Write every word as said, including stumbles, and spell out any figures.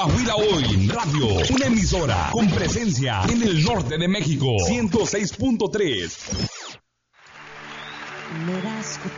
Coahuila Hoy Radio, una emisora con presencia en el norte de México. ciento seis punto tres.